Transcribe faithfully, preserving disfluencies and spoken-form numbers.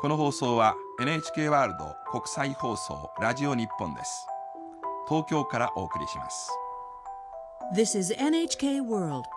この放送は エヌエイチケー ワールド国際放送ラジオ日本です。東京からお送りします。 This is エヌエイチケー World